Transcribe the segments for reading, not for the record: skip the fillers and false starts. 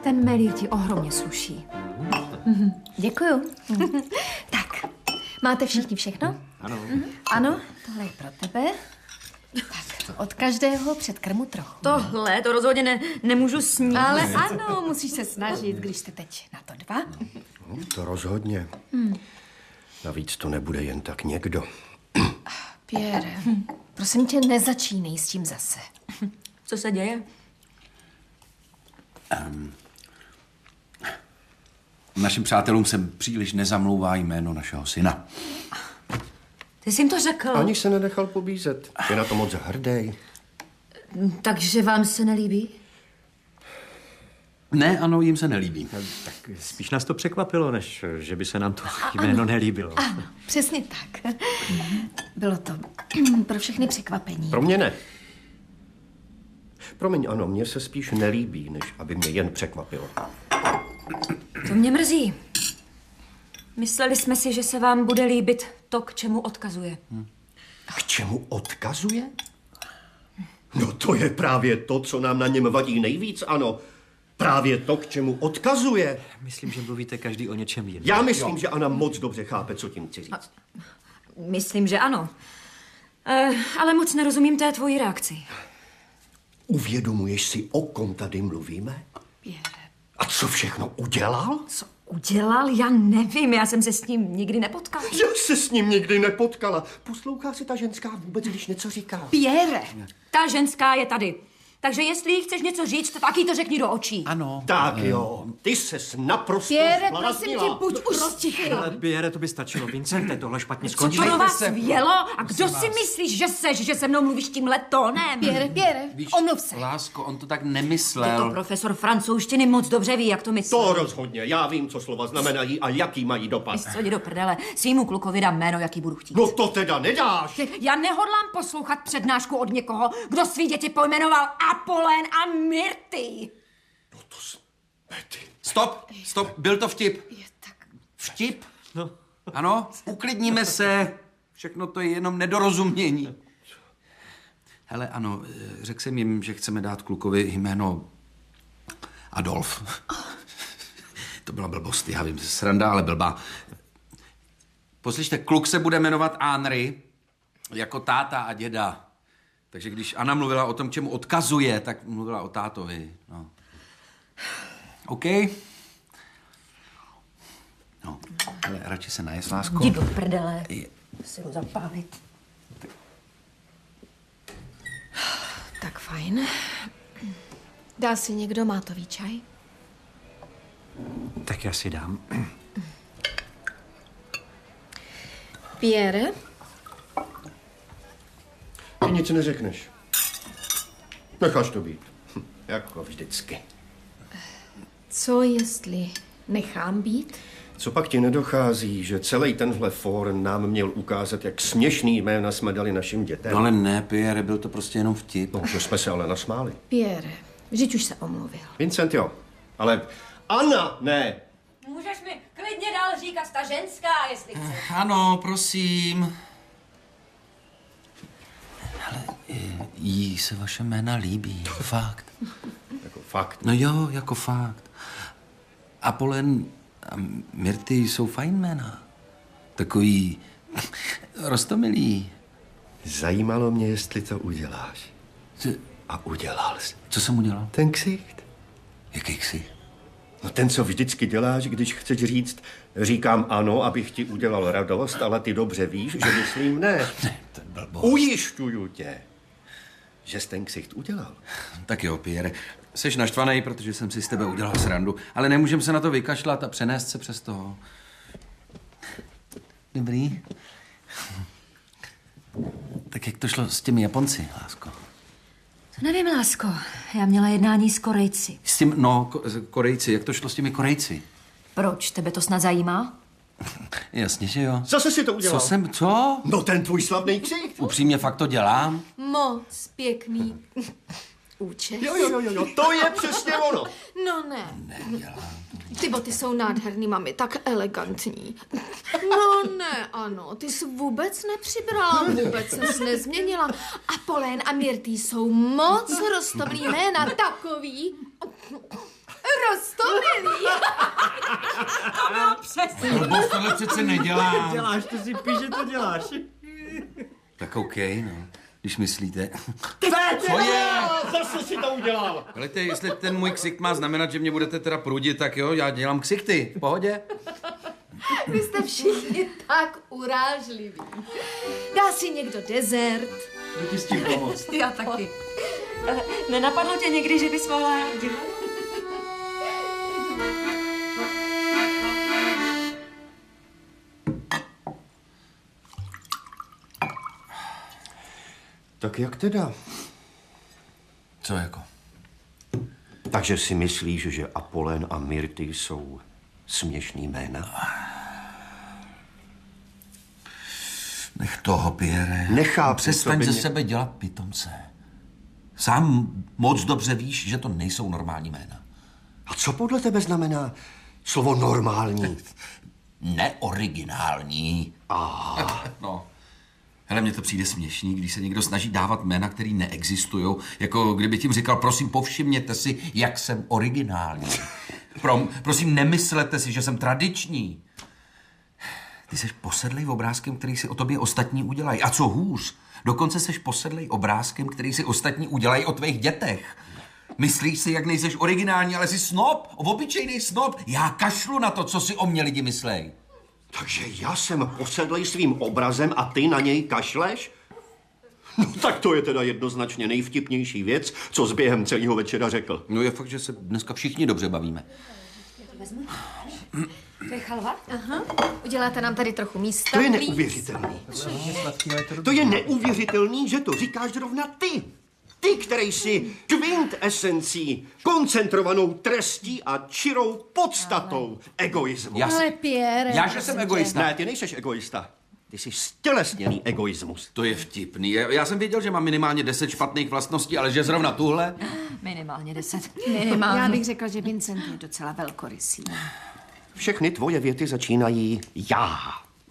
ten melír ti ohromně sluší. Děkuju. Tak, máte všichni všechno? Ano. Ano, tohle je pro tebe. Tak, od každého předkrmu trochu. Tohle, to rozhodně nemůžu snít. Ale ano, musíš se snažit, když jste teď na to 2. To rozhodně. Navíc to nebude jen tak někdo. Pierre, prosím tě, nezačínej s tím zase. Co se děje? Našim přátelům se příliš nezamlouvá jméno našeho syna. Ty jsi jim to řekl. Ani se nenechal pobízet. Je na to moc hrdý. Takže vám se nelíbí? Ne, ano, jim se nelíbí. Tak spíš nás to překvapilo, než že by se nám to jméno nelíbilo. Ano, přesně tak. Bylo to pro všechny překvapení. Pro mě ne. Promiň, ano, mně se spíš nelíbí, než aby mě jen překvapilo. To mě mrzí. Mysleli jsme si, že se vám bude líbit to, k čemu odkazuje. K čemu odkazuje? No to je právě to, co nám na něm vadí nejvíc, ano. Právě to, k čemu odkazuje. Myslím, že mluvíte každý o něčem jiném. Já myslím, že Anna moc dobře chápe, co tím chci říct. Myslím, že ano. Ale moc nerozumím té tvojí reakci. Uvědomuješ si, o kom tady mluvíme? Pierre. A co všechno udělal? Co udělal? Já nevím, já jsem se s ním nikdy nepotkala. Já se s ním nikdy nepotkala. Poslouchá si ta ženská vůbec, když něco říká? Pierre! Ta ženská je tady. Takže jestli jí chceš něco říct, tak jí to řekni do očí. Ano. Tak jo, ty ses naprosto Pierre, prosím zbláznila. tě, buď už stichý. Ale Pierre, to by stačilo. Vincente, tohle špatně Co skončí. to do vás vělo? A kdo si myslíš, že seš, že se mnou mluvíš tímhle tónem? Pierre, Víš, omluv se. Lásko, on to tak To nemyslel. profesor francouzštiny moc dobře ví, jak to myslí. To rozhodně, já vím, co slova znamenají a jaký mají dopad. Víš co, jdi do prdele. Svýmu klukovi dám jméno, jaký budu chtít. No to teda nedáš. Já nehodlám poslouchat přednášku od někoho, kdo svý děti pojmenoval Apollén a Myrty. No to Betty. Stop, byl to vtip. Vtip? No. Ano, uklidníme se. Všechno to je jenom nedorozumění. Hele, ano, řekl jsem jim, že chceme dát klukovi jméno Adolf. To byla blbost, já vím, sranda, ale blbá. Poslyšte, kluk se bude jmenovat Henry, jako táta a děda. Takže když Anna mluvila o tom, čemu odkazuje, tak mluvila o tátovi. No. OK? No, ale radši se najes, lásko. Jdi do prdele. Si ho zapálit. Tak fajn. Dá si někdo mátový čaj? Tak já si dám. Pierre? Ty nic neřekneš. Necháš to být. Jako vždycky. Co jestli nechám být? Co pak ti nedochází, že celý tenhle fór nám měl ukázat, jak směšný jména jsme dali našim dětem? No ale ne, Pierre, byl to prostě jenom vtip. No, že jsme se ale nasmáli. Pierre, vždyť už se omluvil. Vincent, jo. Ale Anna, ne. Můžeš mi klidně dál říkat ta ženská, jestli chceš. Ano, prosím. Hele, jí se vaše jména líbí, fakt. Jako fakt. No jo, jako fakt. Apollén a Myrty jsou fajn jména. Takový roztomilý. Zajímalo mě, jestli to uděláš. A udělal jsi. Co jsem udělal? Ten ksicht. Jaký ksicht? No ten, co vždycky děláš, když chceš říct, říkám ano, abych ti udělal radost, ale ty dobře víš, že myslím ne. Ne, to je blbost. Ujišťuju tě, že jsi ten ksicht udělal. Tak jo, Pierre, jsi naštvaný, protože jsem si z tebe udělal srandu, ale nemůžem se na to vykašlat a přenést se přes toho. Dobrý? Tak jak to šlo s těmi Japonci, lásko? To nevím, lásko. Já měla jednání s Korejci. S tím, no, Korejci, jak to šlo s těmi Korejci? Proč? Tebe to snad zajímá? Jasně, že jo. Zase si to udělal. Co? No ten tvůj slavný ksicht. Upřímně fakt to dělám? Moc pěkný účes. Jo, to je přesně ono. No ne. Nedělám. Ty boty jsou nádherný, mami, tak elegantní. No ne, ano, ty jsi vůbec nepřibrala, vůbec ses nezměnila. Apollén a Myrty jsou moc roztomilý jména, takový roztomilý. Blbost tohle přece nedělám. Děláš, to si píš, že to děláš. Tak OK, no. Když myslíte. Co je? Zase si to udělal. Helejte, jestli ten můj ksicht má znamenat, že mě budete teda prudit, tak jo, já dělám ksichty. V pohodě? Vy jste všichni tak urážliví. Dá si někdo dezert? Jdu ti s tím pomoct. Já taky. Nenapadlo tě někdy, že bys mohla dělat? Tak jak teda? Co jako? Takže si myslíš, že Apollén a Myrty jsou směšný jména? Nech toho, Pierre. Nechápu, Přestaň co by ze mě- sebe dělat pitomce. Sám moc dobře víš, že to nejsou normální jména. A co podle tebe znamená slovo normální? Neoriginální. No. Hele, mně to přijde směšný, když se někdo snaží dávat jména, které neexistují. Jako kdyby tím říkal, prosím, povšimněte si, jak jsem originální. Prosím, nemyslete si, že jsem tradiční. Ty jsi posedlej obrázkem, který si o tobě ostatní udělají. A co hůř, dokonce jsi posedlej obrázkem, který si ostatní udělají o tvých dětech. Myslíš si, jak nejseš originální, ale jsi snob, obyčejný snob. Já kašlu na to, co si o mě lidi myslej. Takže já jsem posedlej svým obrazem a ty na něj kašleš? No tak to je teda jednoznačně nejvtipnější věc, co jsi během celého večera řekl. No je fakt, že se dneska všichni dobře bavíme. To je chalva? Aha. Uděláte nám tady trochu místa, To je please? neuvěřitelný. To je neuvěřitelný, že to říkáš zrovna ty. Ty, který jsi kvintesencí, koncentrovanou trestí a čirou podstatou egoismu. Ale Pierre, Já, že jsem egoista. Ne, ty nejseš egoista. Ty jsi stělesněný egoismus. To je vtipný. Já jsem věděl, že mám minimálně 10 špatných vlastností, ale že zrovna tuhle... Minimálně 10. Já bych řekla, že Vincent je docela velkorysý. Všechny tvoje věty začínají já.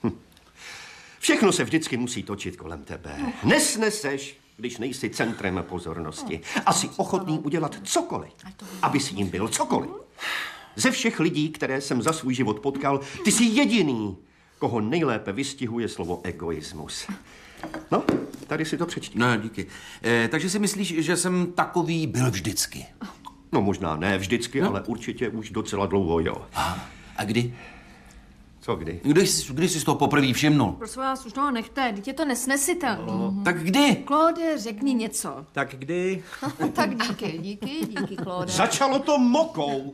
Všechno se vždycky musí točit kolem tebe. Nesneseš, když nejsi centrem pozornosti. A jsi ochotný udělat cokoliv, aby si jim byl cokoliv. Ze všech lidí, které jsem za svůj život potkal, ty jsi jediný, koho nejlépe vystihuje slovo egoismus. No, tady si to přečti. No, díky. Takže si myslíš, že jsem takový byl vždycky? No možná ne vždycky, ale určitě už docela dlouho, jo. A kdy? Co kdy? Kdy jsi z toho poprvé všimnul? Prosím vás, už toho nechte, teď je to nesnesitelný. Tak kdy? Claude, řekni něco. Tak kdy? Tak díky, Claude. Začalo to mokou.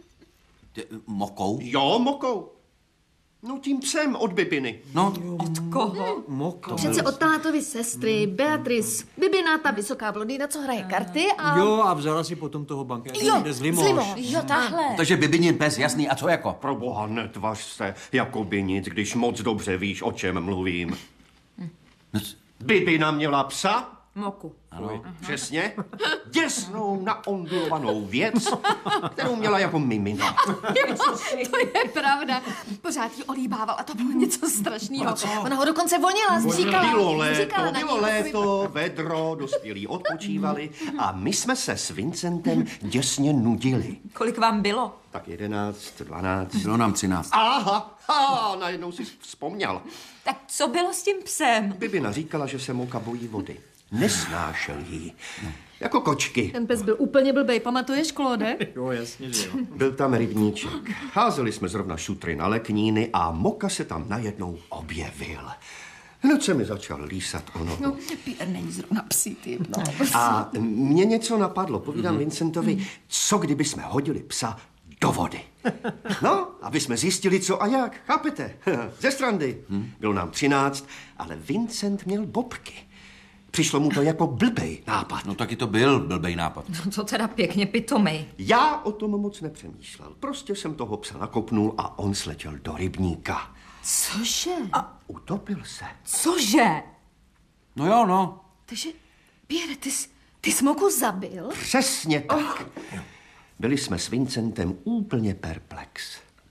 Mokou? Jo, mokou. No tím psem od Bibiny. No, Koho? Moko. Přece od tátovy sestry, Beatrice, Bibina, ta vysoká blondýna, co hraje karty a... Jo, a vzala si potom toho bankéra, Jo, kde z z Limoš. Limoš. Jo, tahle. takže Bibinin pes, jasný. A co jako? Pro boha, netvař se jako by nic, když moc dobře víš, o čem mluvím. No, Bibina měla psa? Moku. Ano. Přesně. Děsnou, naondulovanou věc, kterou měla jako mimino. To je pravda. Pořád jí olíbával a to bylo něco strašného. Ona ho dokonce vonila, Bylo na léto, vedro, dospělí odpočívali a my jsme se s Vincentem děsně nudili. Kolik vám bylo? Tak 11, 12. bylo nám 13. Aha, najednou si vzpomněl. Tak co bylo s tím psem? Bibina říkala, že se Moka bojí vody. Nesnášel jí. Jako kočky. Ten pes byl úplně blbej, pamatuješ, Claude? Jo, jasně, že jo. Byl tam rybníček. Házeli jsme zrovna šutry na lekníny a Moka se tam najednou objevil. Hned se mi začal lísat o nohu. No, Pierre není zrovna psí typ, no. A mě něco napadlo. Povídám Vincentovi, co kdyby jsme hodili psa do vody. No, aby jsme zjistili, co a jak. Chápete? Ze srandy. Bylo nám 13, ale Vincent měl bobky. Přišlo mu to jako blbej nápad. No taky to byl blbej nápad. No to teda pěkně pitomej. Já o tom moc nepřemýšlel. Prostě jsem toho psa nakopnul a on sletěl do rybníka. Cože? Utopil se. Cože? No jo, no. Takže, Pierre, ty jsi Moku zabil? Přesně tak. Byli jsme s Vincentem úplně perplex.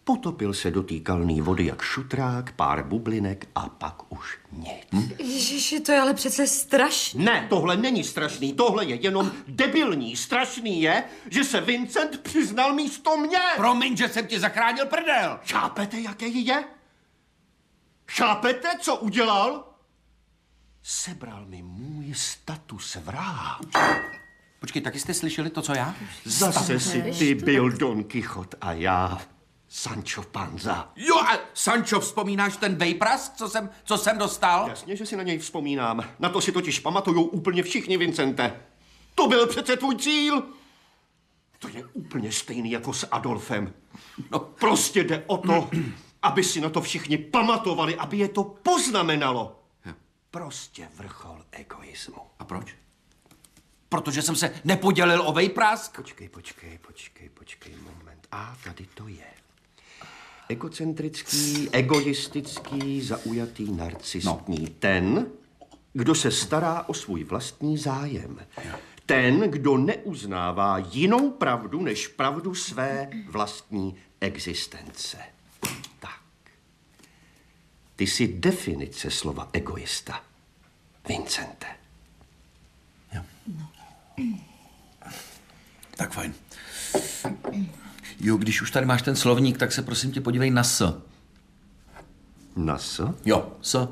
Potopil se do té kalné vody jak šutrák, pár bublinek a pak už nic. Ježiši, to je ale přece strašný. Ne, tohle není strašný, tohle je jenom debilní. Strašný je, že se Vincent přiznal místo mě. Promiň, že jsem ti zachránil prdel. Chápete, jaký je? Chápete, co udělal? Sebral mi můj status vraha. Počkej, taky jste slyšeli to, co já? Zase si ty byl Don Quixote a já Sancho Panza. Jo, a Sancho, vzpomínáš ten vejprask, co jsem dostal? Jasně, že si na něj vzpomínám. Na to si totiž pamatujou úplně všichni, Vincente. To byl přece tvůj cíl. To je úplně stejný jako s Adolfem. No, prostě jde o to, aby si na to všichni pamatovali, aby je to poznamenalo. Prostě vrchol egoismu. A proč? Protože jsem se nepodělil o vejprask? Počkej, moment. A tady to je. Egocentrický, egoistický, zaujatý, narcistní. No. Ten, kdo se stará o svůj vlastní zájem. Ten, kdo neuznává jinou pravdu, než pravdu své vlastní existence. Tak. Ty jsi definice slova egoista, Vincente. Jo. No. Tak fajn. Jo, když už tady máš ten slovník, tak se prosím tě podívej na S. Na S? Jo, S.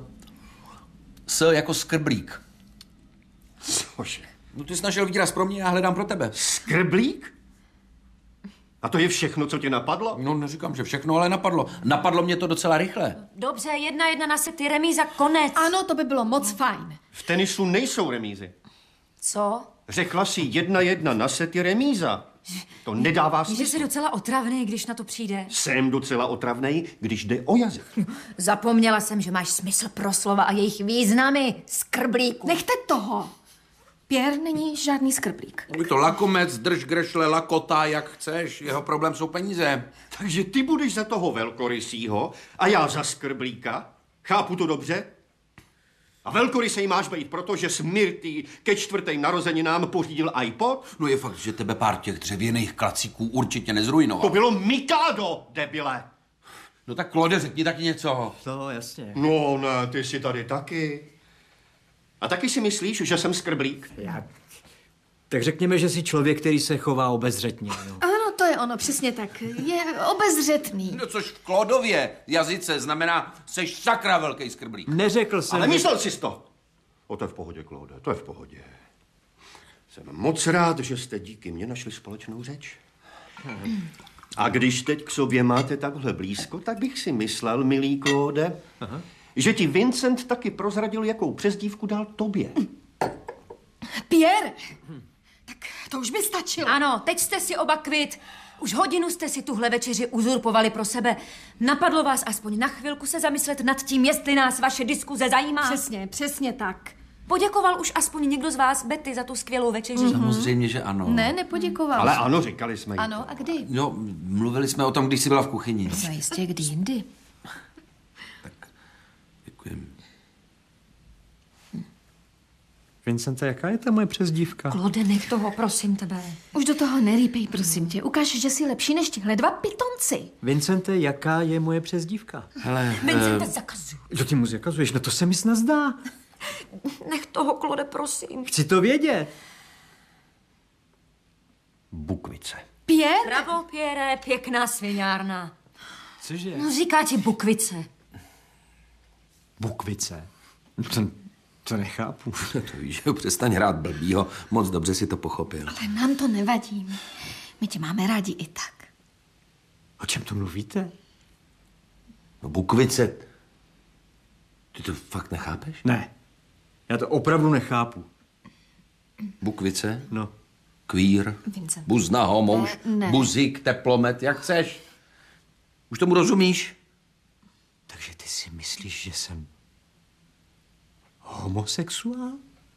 S jako skrblík. Cože? No ty jsi našel výraz pro mě, já hledám pro tebe. Skrblík? A to je všechno, co tě napadlo? No, neříkám, že všechno, ale napadlo. Napadlo mě to docela rychle. Dobře, 1-1 na sety, remíza, konec. Ano, to by bylo moc fajn. V tenisu nejsou remízy. Co? Řekla si 1-1 na set je remíza. To nedává Že smysl. jsi docela otravný, když na to přijde. Jsem docela otravnej, když jde o jazyk. Zapomněla jsem, že máš smysl pro slova a jejich významy, skrblíku. Nechte toho. Pierre není žádný skrblík. Je to lakomec, drž grešle, lakota, jak chceš. Jeho problém jsou peníze. Takže ty budeš za toho velkorysího a já za skrblíka? Chápu to dobře? A velkorysej máš být, protože Smirty ke 4. narozeninám pořídil iPod? No je fakt, že tebe pár těch dřevěných klacíků určitě nezrujnoval. To bylo Mikado, debile. No tak Klode, řekni taky něco. No, jasně. No ne, ty jsi tady taky. A taky si myslíš, že jsem skrblík? Tak řekněme, že jsi člověk, který se chová obezřetně. No. Ano, to je ono, přesně tak. Je obezřetný. No což v Klodově jazyce znamená, seš sakra velký skrblík. Neřekl jsem... Ale myslel jsi to. O, to je v pohodě, Claude, to je v pohodě. Jsem moc rád, že jste díky mně našli společnou řeč. A když teď k sobě máte takhle blízko, tak bych si myslel, milý Claude, že ti Vincent taky prozradil, jakou přezdívku dal tobě. Pierre! Tak to už by stačilo. Ano, teď jste si oba kvit. Už hodinu jste si tuhle večeři uzurpovali pro sebe. Napadlo vás aspoň na chvilku se zamyslet nad tím, jestli nás vaše diskuze zajímá? Přesně tak. Poděkoval už aspoň někdo z vás, Betty, za tu skvělou večeři? Samozřejmě, že ano. Ne, nepoděkoval. Ale ano, říkali jsme jí. Ano, a kdy? Jo, mluvili jsme o tom, když jsi byla v kuchyni. No jistě, kdy jindy. Děkujem. Vincente, jaká je ta moje přezdívka? Klode, nech toho, prosím tebe. Už do toho nerýpej, prosím tě. Ukáž, že jsi lepší než tihle 2 pitonci. Vincente, jaká je moje přezdívka? Hele, Vincente, zakazuju. Co ty mu zakazuješ? No to se mi snad zdá. Nech toho, Klode, prosím. Chci to vědět. Bukvice. Pierre? Bravo, Pierre, pěkná sviňárna. Cože? No, říká ti bukvice. Bukvice. To nechápu. to víš, že přestaň hrát blbýho, moc dobře si to pochopil. Ale nám to nevadí. My tě máme rádi i tak. O čem to mluvíte? No bukvice, ty to fakt nechápeš? Ne. Já to opravdu nechápu. Bukvice, No. kvír, Vincent. buzna, homouš, Ne. buzik, teplomet, jak chceš. Už tomu rozumíš? Takže ty si myslíš, že jsem homosexuál?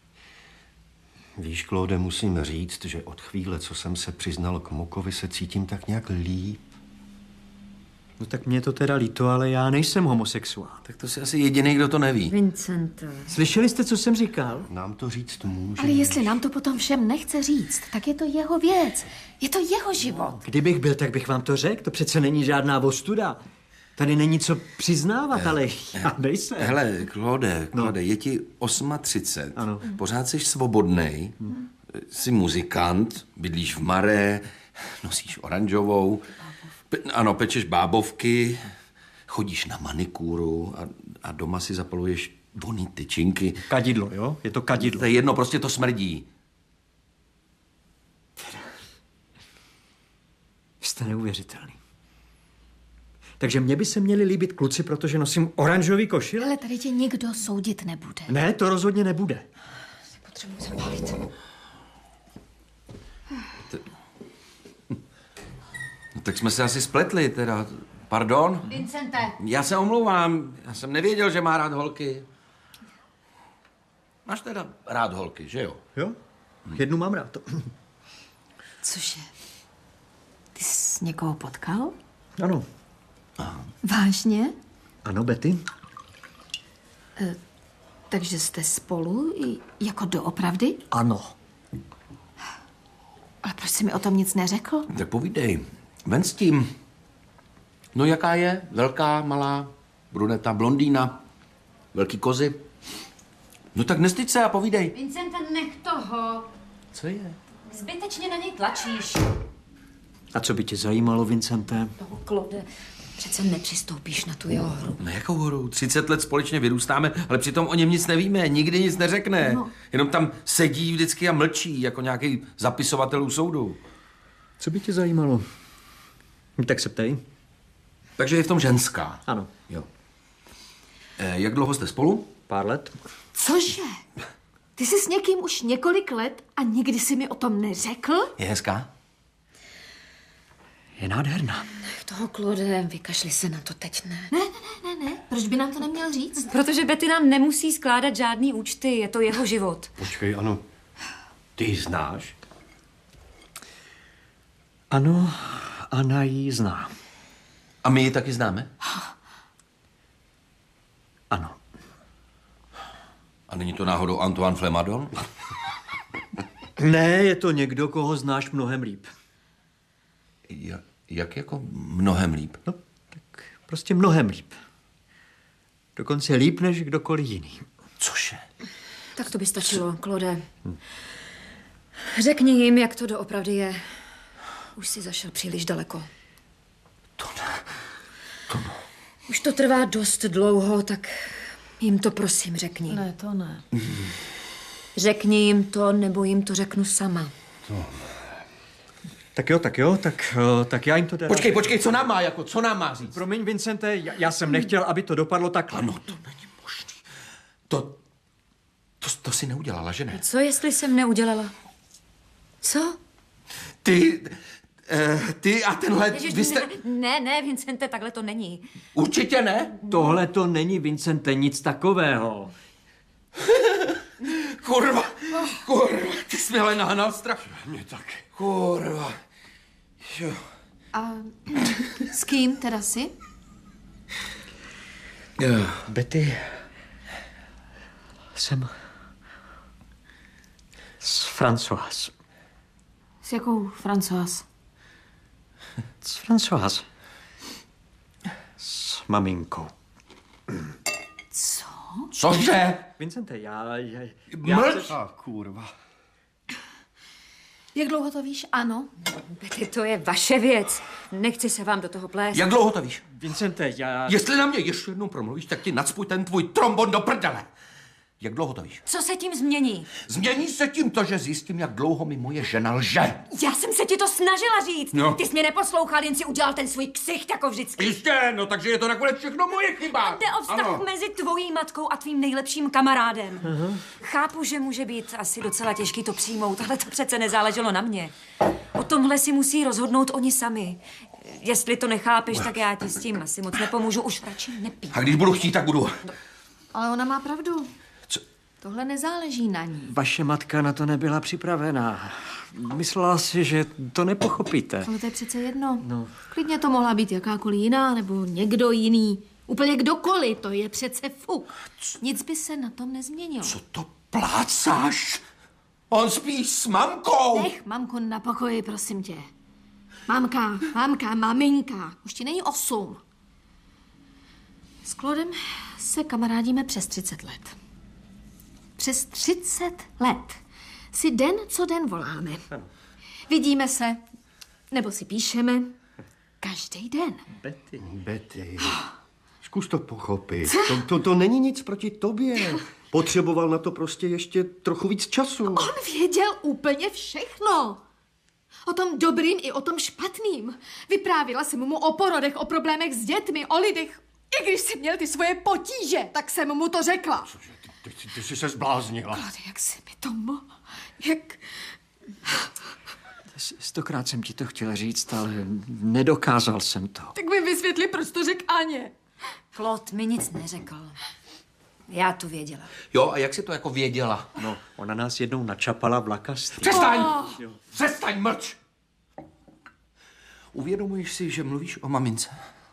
Víš, Claude, musím říct, že od chvíle, co jsem se přiznal k Mokovi, se cítím tak nějak líp. No tak mě je to teda líto, ale já nejsem homosexuál. Tak to si asi jediný, kdo to neví. Vincente. Slyšeli jste, co jsem říkal? Nám to říct může. Ale jestli nám to potom všem nechce říct, tak je to jeho věc. Je to jeho život. Kdybych byl, tak bych vám to řekl. To přece není žádná ostuda. Tady není co přiznávat, ale já nejsem. Hele, Claude, je ti 38. Ano. Pořád jsi svobodnej, jsi muzikant, bydlíš v Mare, nosíš oranžovou, pečeš bábovky, chodíš na manikúru a doma si zapaluješ voný tyčinky. Kadidlo, jo? Je to kadidlo. To je jedno, prostě to smrdí. Jste neuvěřitelný. Takže mě by se měli líbit kluci, protože nosím oranžový košile? Ale tady tě nikdo soudit nebude. Ne, to rozhodně nebude. Potřebuji zapálit. No, tak jsme se asi spletli, teda. Pardon? Vincente. Já se omlouvám, já jsem nevěděl, že má rád holky. Máš teda rád holky, že jo? Jo? Jednu mám rád. Cože? Ty jsi někoho potkal? Ano. Vážně? Ano, Betty? Takže jste spolu? Jako doopravdy? Ano. Ale proč jsi mi o tom nic neřekl? Tak povídej, ven s tím. No jaká je? Velká, malá, bruneta, blondýna, velký kozy? No tak nestyď se a povídej. Vincente, nech toho. Co je? Zbytečně na něj tlačíš. A co by tě zajímalo, Vincente? No, Claude, přece nepřistoupíš na tu jeho hru. Na jakou horu? 30 let společně vyrůstáme, ale přitom o něm nic nevíme, nikdy nic neřekne. No. Jenom tam sedí vždycky a mlčí, jako nějaký zapisovatel u soudu. Co by tě zajímalo? Tak se ptej. Takže je v tom ženská. Ano. Jo. Jak dlouho jste spolu? Pár let. Cože? Ty jsi s někým už několik let a nikdy jsi mi o tom neřekl? Je hezká? Je nádherná. Toho, Claude, vykašli se na to teď, ne? Ne. Proč by nám to neměl říct? Protože Betty nám nemusí skládat žádný účty, je to jeho život. Počkej, ano. Ty ji znáš? Ano, Anna ji zná. A my ji taky známe? Ano. A není to náhodou Antoine Flemadon? Ne, je to někdo, koho znáš mnohem líp. Jak jako mnohem líp? No, tak prostě mnohem líp. Dokonce líp než kdokoliv jiný. Cože? Tak to by stačilo, Claude. Řekni jim, jak to doopravdy je. Už si zašel příliš daleko. To ne. Už to trvá dost dlouho, tak jim to prosím řekni. Ne, to ne. Řekni jim to, nebo jim to řeknu sama. Tak jo, tak já jim to teda... Počkej, co nám má říct? Promiň, Vincente, já jsem nechtěl, aby to dopadlo takhle. Ano, to není možný. To si neudělala, že ne? Co, jestli jsem neudělala? Co? Ty a tenhle, Ježiš, vy jste... Ne, Vincente, takhle to není. Určitě ne? Tohle to není, Vincente, nic takového. Kurva, ty jsi mě ale nahnal strach. Mě taky. Kurva. Jo. A s kým teda jsi? Betty, jsem s Françoise. S jakou Françoise? S Françoise. S maminkou. Co? Cože? Vincente, já Mlč! A kurva. Jak dlouho to víš? Ano. Betty, to je vaše věc. Nechci se vám do toho plést. Jak dlouho to víš? Vincente, Jestli na mě ještě jednou promluvíš, tak ti nacpuj ten tvůj trombon do prdele. Jak dlouho to víš? Co se tím změní? Změní se tím to, že zjistím, jak dlouho mi moje žena lže. Já jsem se ti to snažila říct. No. Ty jsi mě neposlouchal, jen si udělal ten svůj ksicht jako vždycky. Jistě, no takže je to nakonec všechno moje chyba. Jde o vztah mezi tvojí matkou a tvým nejlepším kamarádem. Chápu, že může být asi docela těžký to přijmout, ale to přece nezáleželo na mě. O tomhle si musí rozhodnout oni sami. Jestli to nechápeš, tak já ti s tím asi moc nepomůžu. Už radši nepij. A když budu chtít, tak budu. Ale ona má pravdu. Tohle nezáleží na ní. Vaše matka na to nebyla připravená. Myslela si, že to nepochopíte. Ale to je přece jedno. Klidně to mohla být jakákoliv jiná, nebo někdo jiný. Úplně kdokoliv, to je přece fuk. Nic by se na tom nezměnilo. Co to plácáš? On spí s mamkou. Nech mamku na pokoji, prosím tě. Maminka. Už ti není 8. S Klodem se kamarádíme přes 30 let. Přes 30 let si den co den voláme. Vidíme se, nebo si píšeme každý den. Betty, zkus to pochopit. To není nic proti tobě. Potřeboval na to prostě ještě trochu víc času. On věděl úplně všechno. O tom dobrým i o tom špatným. Vyprávila jsem mu o porodech, o problémech s dětmi, o lidech. I když jsem měl ty svoje potíže, tak jsem mu to řekla. Cože, ty jsi se zbláznila. Klode, jak jsi mi to mohl? Jak... 100krát jsem ti to chtěl říct, ale nedokázal jsem to. Tak mi vysvětli, proč to řekl Aně. Klod mi nic neřekl. Já to věděla. Jo, a jak jsi to jako věděla? No, ona nás jednou načapala v lakastý. Přestaň! Přestaň, mlč! Uvědomuješ si, že mluvíš o mamince?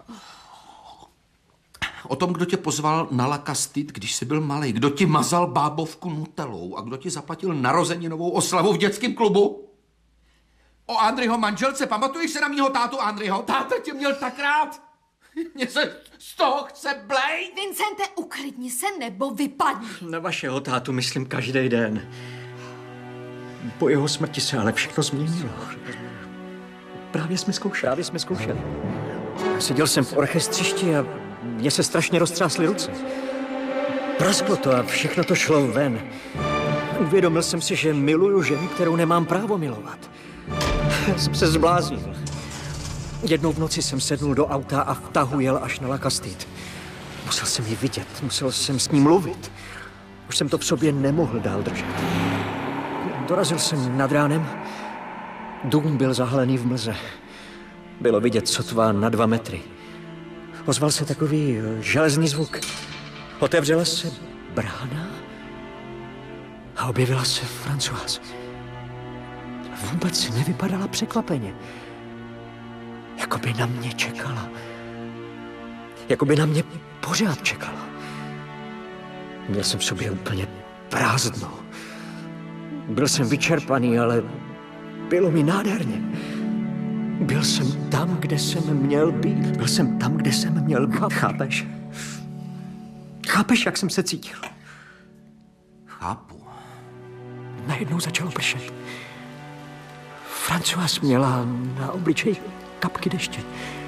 O tom, kdo tě pozval na lakastit, když jsi byl malej. Kdo ti mazal bábovku nutelou a kdo ti zaplatil narozeninovou oslavu v dětském klubu? O Andryho manželce, pamatuješ se na mýho tátu Andryho? Táta tě měl tak rád. Mně se z toho chce blejt. Vincente, uklidni se nebo vypadni. Na vašeho tátu myslím každý den. Po jeho smrti se ale všechno změnilo. Právě jsme zkoušeli. Seděl jsem v orchestřišti a mně se strašně roztřásly ruce. Prasklo to a všechno to šlo ven. Uvědomil jsem si, že miluju ženu, kterou nemám právo milovat. Jsem se zbláznil. Jednou v noci jsem sednul do auta a v tahu jel až na Lakastit. Musel jsem ji vidět, musel jsem s ní mluvit. Už jsem to v sobě nemohl dál držet. Dorazil jsem nad ránem. Dům byl zahalený v mlze. Bylo vidět sotva na 2 metry. Ozval se takový železný zvuk. Otevřela se brána a objevila se Françoise. Vůbec si nevypadala překvapeně. Jako by na mě čekala. Jako by na mě pořád čekala. Měl jsem v sobě úplně prázdno. Byl jsem vyčerpaný, ale bylo mi nádherně. Byl jsem tam, kde jsem měl být. Chápeš? Chápeš, jak jsem se cítil? Chápu. Najednou začalo pršet. Françoise měla na obličeji kapky deště.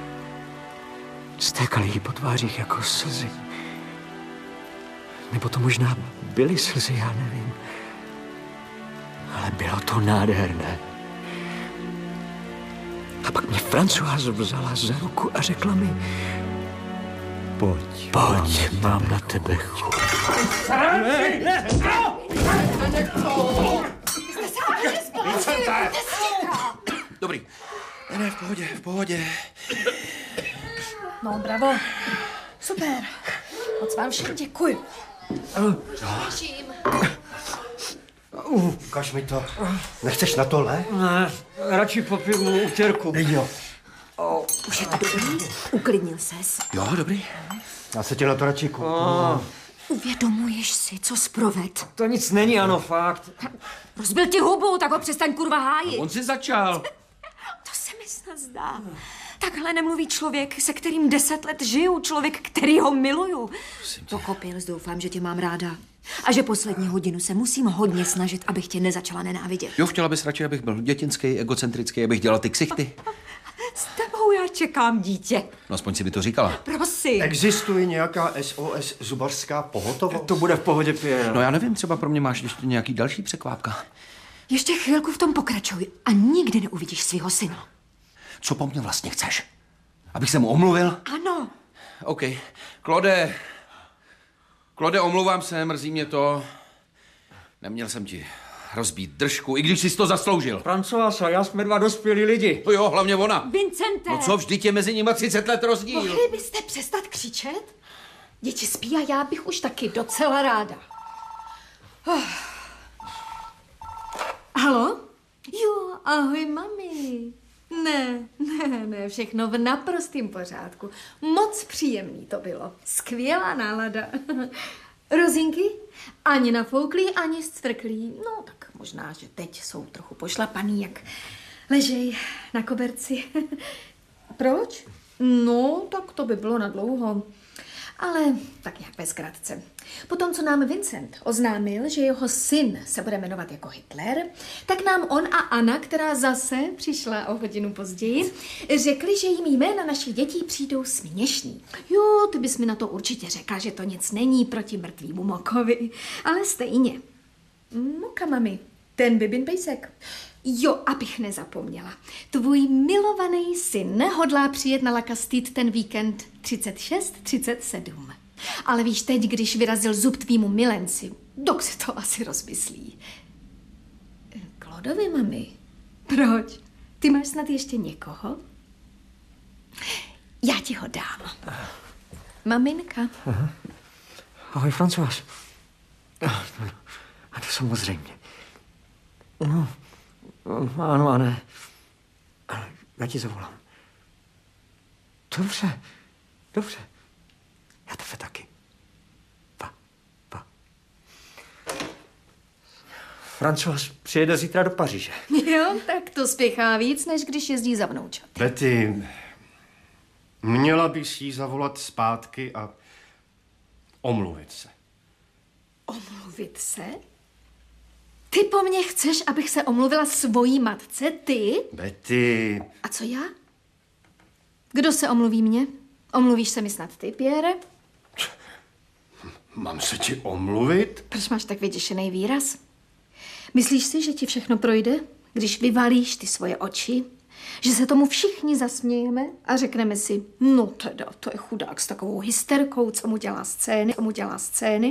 Stékaly jí po tvářích jako slzy. Nebo to možná byly slzy, já nevím. Ale bylo to nádherné. A pak mě Françoise vzala za ruku a řekla mi: Pojď, mám na tebe chuť. Dobrý. Ne, v pohodě. No, bravo. Super. Moc vám všem děkuji. Těším. Ukaž mi to. Nechceš na tohle? Ne, radši popiju utěrku. Jo. Už je to dobrý? Uklidnil ses. Jo, dobrý. Já se tě na to radši kouknu. Uvědomuješ si, co zproved? To nic není, ano, fakt. Rozbil ti hubu, tak ho přestaň kurva hájit. On si začal. To se mi snad zdá. Takhle nemluví člověk, se kterým 10 let žiju, člověk, který ho miluju. Pochopil, doufám, že tě mám ráda. A že poslední hodinu se musím hodně snažit, abych tě nezačala nenávidět. Jo, chtěla bys radši, abych byl dětinský, egocentrický, abych dělal ty ksichty. S tebou já čekám dítě. No aspoň si by to říkala. Prosím. Existuje nějaká SOS zubařská pohotovost? To bude v pohodě, Pierre. No já nevím, třeba pro mě máš ještě nějaký další překvápka. Ještě chvilku v tom pokračuj a nikdy neuvidíš svého syna. Co po mně vlastně chceš? Abych se mu omluvil? Ano. OK. Klode, omlouvám se, mrzí mě to. Neměl jsem ti rozbít držku, i když jsi to zasloužil. Françoise a já jsme 2 dospělí lidi. No jo, hlavně ona. Vincente. No co, vždyť je mezi nimi 30 let rozdíl. Mohli byste přestat křičet? Děti spí a já bych už taky docela ráda. Halo? Jo, ahoj, mami. Ne, všechno v naprostém pořádku. Moc příjemný to bylo. Skvělá nálada. Rozinky? Ani nafouklý, ani zcvrklý. No, tak možná, že teď jsou trochu pošlapaný, jak ležej na koberci. Proč? No, tak to by bylo na dlouho. Ale tak nějak ve zkratce. Potom, co nám Vincent oznámil, že jeho syn se bude jmenovat jako Hitler, tak nám on a Anna, která zase přišla o hodinu později, řekli, že jim jména našich dětí přijdou směšný. Jo, ty bys mi na to určitě řekla, že to nic není proti mrtvýmu Mokovi, ale stejně. Moka, mami, ten Bibin pejsek. Jo, abych nezapomněla. Tvůj milovaný syn hodlá přijet na La Castide ten víkend 36-37. Ale víš, teď, když vyrazil zub tvýmu milenci, dok se to asi rozmyslí. Klodovi, mami, proč? Ty máš snad ještě někoho? Já ti ho dám. Maminka. Aha. Ahoj, François. A to samozřejmě. No, ano a ne. Ale já ti zavolám. Dobře. Já tebe taky. Pa. François přijede zítra do Paříže. Jo, tak to spěchá víc, než když jezdí za vnoučat. Betty, měla bys jí zavolat zpátky a omluvit se. Omluvit se? Ty po mně chceš, abych se omluvila svojí matce, ty? Betty. A co já? Kdo se omluví mě? Omluvíš se mi snad ty, Pierre? Mám se ti omluvit? Proč máš tak vyděšený výraz? Myslíš si, že ti všechno projde, když vyvalíš ty svoje oči? Že se tomu všichni zasmějeme a řekneme si, no teda, to je chudák s takovou hysterkou, co mu dělá scény,